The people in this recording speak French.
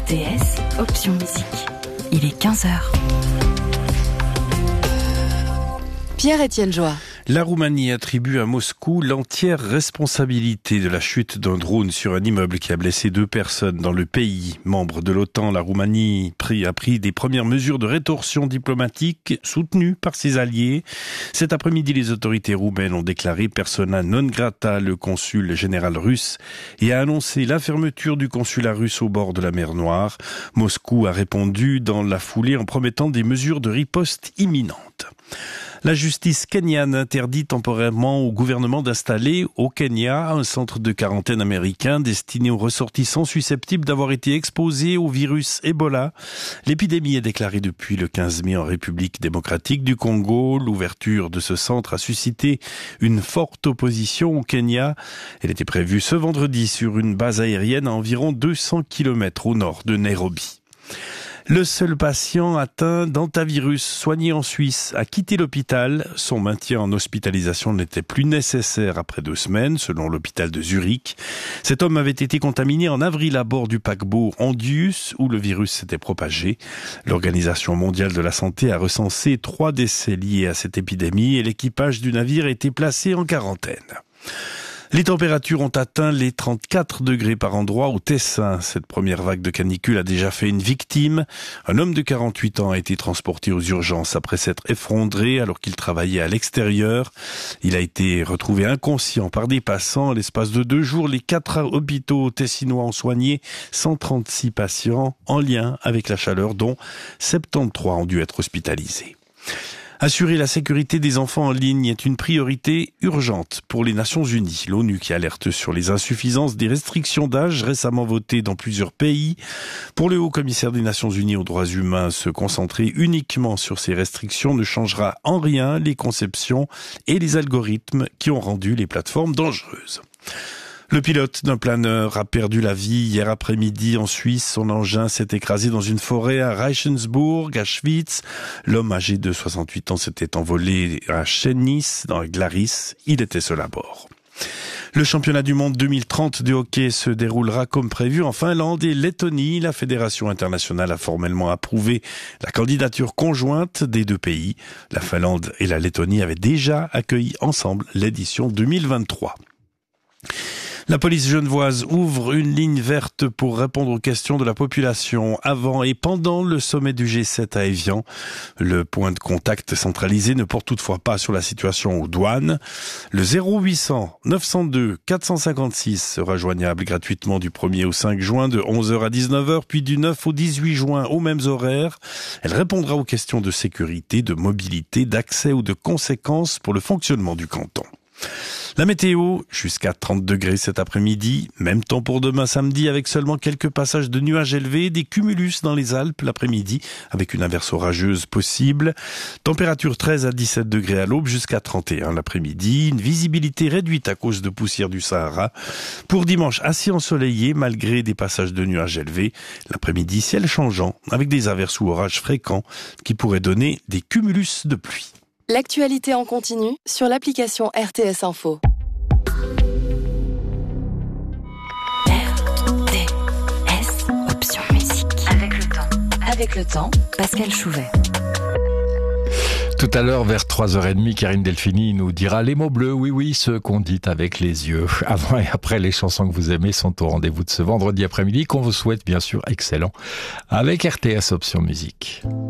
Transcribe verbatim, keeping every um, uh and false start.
T S, option musique. Il est quinze heures. Pierre-Étienne Joie. La Roumanie attribue à Moscou l'entière responsabilité de la chute d'un drone sur un immeuble qui a blessé deux personnes dans le pays. Membre de l'OTAN, la Roumanie a pris des premières mesures de rétorsion diplomatique soutenues par ses alliés. Cet après-midi, les autorités roumaines ont déclaré persona non grata le consul général russe et a annoncé la fermeture du consulat russe au bord de la mer Noire. Moscou a répondu dans la foulée en promettant des mesures de riposte imminentes. La justice kenyane interdit temporairement au gouvernement d'installer au Kenya un centre de quarantaine américain destiné aux ressortissants susceptibles d'avoir été exposés au virus Ebola. L'épidémie est déclarée depuis le quinze mai en République démocratique du Congo. L'ouverture de ce centre a suscité une forte opposition au Kenya. Elle était prévue ce vendredi sur une base aérienne à environ deux cents kilomètres au nord de Nairobi. Le seul patient atteint d'hantavirus soigné en Suisse a quitté l'hôpital. Son maintien en hospitalisation n'était plus nécessaire après deux semaines, selon l'hôpital de Zurich. Cet homme avait été contaminé en avril à bord du paquebot Andius, où le virus s'était propagé. L'Organisation mondiale de la santé a recensé trois décès liés à cette épidémie et l'équipage du navire a été placé en quarantaine. Les températures ont atteint les trente-quatre degrés par endroit au Tessin. Cette première vague de canicule a déjà fait une victime. Un homme de quarante-huit ans a été transporté aux urgences après s'être effondré alors qu'il travaillait à l'extérieur. Il a été retrouvé inconscient par des passants. À l'espace de deux jours, les quatre hôpitaux tessinois ont soigné cent trente-six patients en lien avec la chaleur, dont soixante-treize ont dû être hospitalisés. Assurer la sécurité des enfants en ligne est une priorité urgente pour les Nations Unies. L'ONU qui alerte sur les insuffisances des restrictions d'âge récemment votées dans plusieurs pays. Pour le haut-commissaire des Nations Unies aux droits humains, se concentrer uniquement sur ces restrictions ne changera en rien les conceptions et les algorithmes qui ont rendu les plateformes dangereuses. Le pilote d'un planeur a perdu la vie hier après-midi en Suisse. Son engin s'est écrasé dans une forêt à Reichensburg, à Schwyz. L'homme âgé de soixante-huit ans s'était envolé à Chemnitz, dans Glaris. Il était seul à bord. Le championnat du monde deux mille trente de hockey se déroulera comme prévu en Finlande et Lettonie. La Fédération internationale a formellement approuvé la candidature conjointe des deux pays. La Finlande et la Lettonie avaient déjà accueilli ensemble l'édition deux mille vingt-trois. La police genevoise ouvre une ligne verte pour répondre aux questions de la population avant et pendant le sommet du G sept à Évian. Le point de contact centralisé ne porte toutefois pas sur la situation aux douanes. Le zéro huit cents neuf cent deux quatre cent cinquante-six sera joignable gratuitement du premier au cinq juin de onze heures à dix-neuf heures, puis du neuf au dix-huit juin aux mêmes horaires. Elle répondra aux questions de sécurité, de mobilité, d'accès ou de conséquences pour le fonctionnement du canton. La météo, jusqu'à trente degrés cet après-midi, même temps pour demain samedi avec seulement quelques passages de nuages élevés, des cumulus dans les Alpes l'après-midi avec une averse orageuse possible. Température treize à dix-sept degrés à l'aube jusqu'à trente et un l'après-midi, une visibilité réduite à cause de poussière du Sahara. Pour dimanche, assez ensoleillé malgré des passages de nuages élevés. L'après-midi, ciel changeant avec des averses ou orages fréquents qui pourraient donner des cumulus de pluie. L'actualité en continu sur l'application R T S Info. R T S, option musique. Avec le temps. Avec le temps, Pascal Chouvet. Tout à l'heure, vers trois heures trente, Karine Delphini nous dira les mots bleus, oui, oui, ceux qu'on dit avec les yeux. Avant et après, les chansons que vous aimez sont au rendez-vous de ce vendredi après-midi, qu'on vous souhaite bien sûr excellent, avec R T S Option Musique.